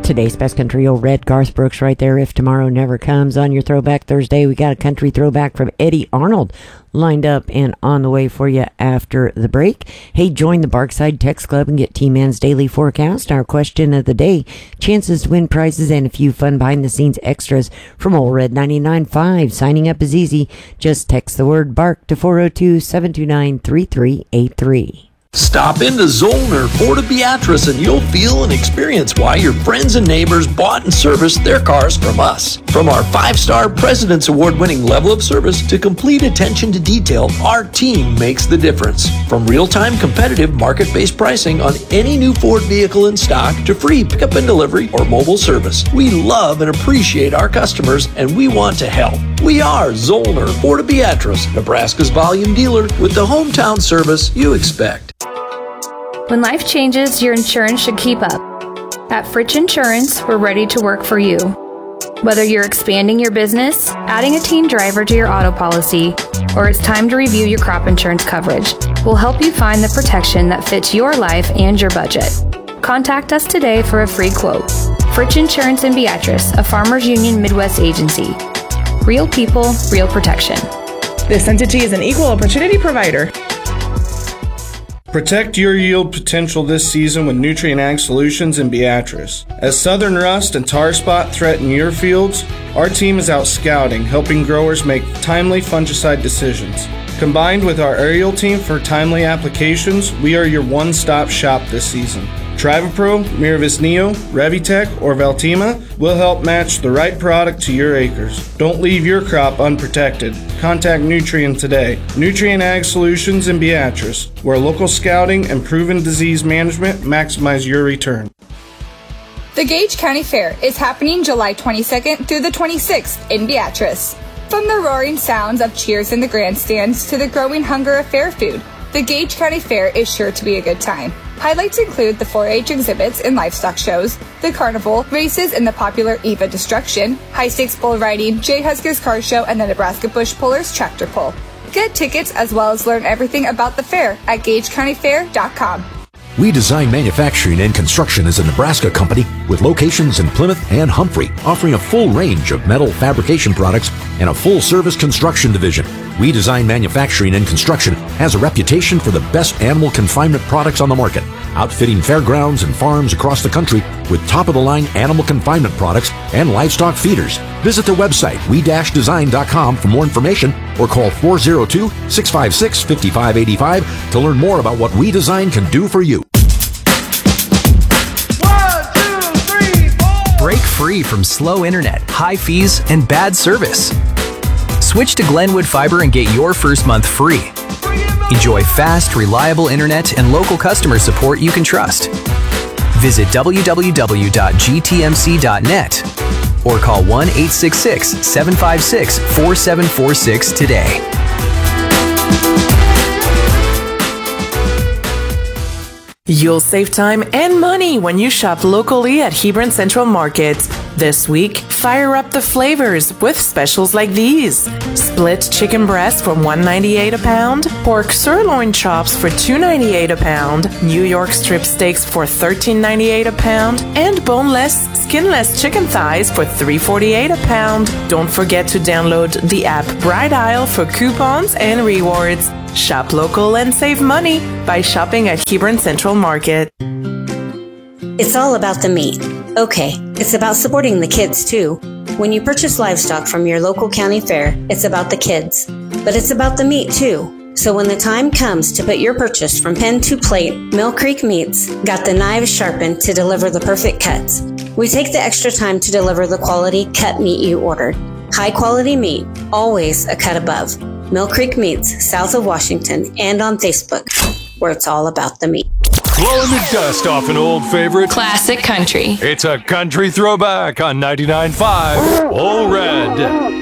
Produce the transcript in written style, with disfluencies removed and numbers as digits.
today's best country, old red Garth Brooks right there. If Tomorrow Never Comes. On your Throwback Thursday, we got a country throwback from Eddie Arnold lined up and on the way for you after the break. Hey, join the Barkside Text Club and get T-Man's daily forecast. Our question of the day, chances to win prizes and a few fun behind-the-scenes extras from Old Red 99.5. Signing up is easy. Just text the word BARK to 402-729-3383. Stop into Zollner Ford of Beatrice and you'll feel and experience why your friends and neighbors bought and serviced their cars from us. From our 5-star President's Award-winning level of service to complete attention to detail, our team makes the difference. From real-time competitive market-based pricing on any new Ford vehicle in stock to free pickup and delivery or mobile service, we love and appreciate our customers and we want to help. We are Zollner Ford of Beatrice, Nebraska's volume dealer with the hometown service you expect. When life changes, your insurance should keep up. At Fritch Insurance, we're ready to work for you. Whether you're expanding your business, adding a teen driver to your auto policy, or it's time to review your crop insurance coverage, we'll help you find the protection that fits your life and your budget. Contact us today for a free quote. Fritch Insurance in Beatrice, a Farmers Union Midwest agency. Real people, real protection. This entity is an equal opportunity provider. Protect your yield potential this season with Nutrien Ag Solutions in Beatrice. As southern rust and tar spot threaten your fields, our team is out scouting, helping growers make timely fungicide decisions. Combined with our aerial team for timely applications, we are your one-stop shop this season. Trivapro, Miravis Neo, Revitec, or Valtima will help match the right product to your acres. Don't leave your crop unprotected. Contact Nutrien today. Nutrien Ag Solutions in Beatrice, where local scouting and proven disease management maximize your return. The Gage County Fair is happening July 22nd through the 26th in Beatrice. From the roaring sounds of cheers in the grandstands to the growing hunger of fair food, the Gage County Fair is sure to be a good time. Highlights include the 4-H exhibits and livestock shows, the carnival, races in the popular Eva Destruction, high-stakes bull riding, Jay Huskers Car Show, and the Nebraska Bush Pullers Tractor Pull. Get tickets as well as learn everything about the fair at GageCountyFair.com. We Design Manufacturing and Construction is a Nebraska company with locations in Plymouth and Humphrey, offering a full range of metal fabrication products and a full-service construction division. We Design Manufacturing and Construction has a reputation for the best animal confinement products on the market, outfitting fairgrounds and farms across the country with top-of-the-line animal confinement products and livestock feeders. Visit their website, we-design.com, for more information or call 402-656-5585 to learn more about what We Design can do for you. Break free from slow internet, high fees, and bad service. Switch to Glenwood Fiber and get your first month free. Enjoy fast, reliable internet and local customer support you can trust. Visit www.gtmc.net or call 1-866-756-4746 today. You'll save time and money when you shop locally at Hebron Central Market. This week, fire up the flavors with specials like these. Split chicken breast for $1.98 a pound, pork sirloin chops for $2.98 a pound, New York strip steaks for $13.98 a pound, and boneless, skinless chicken thighs for $3.48 a pound. Don't forget to download the app Bright Isle for coupons and rewards. Shop local and save money by shopping at Hebron Central Market. It's all about the meat. Okay, it's about supporting the kids too. When you purchase livestock from your local county fair, it's about the kids. But it's about the meat too. So when the time comes to put your purchase from pen to plate, Mill Creek Meats got the knives sharpened to deliver the perfect cuts. We take the extra time to deliver the quality cut meat you ordered. High quality meat, always a cut above. Mill Creek Meats, south of Washington, and on Facebook, where it's all about the meat. Blowing the dust off an old favorite. Classic country. It's a country throwback on 99.5 Old Red.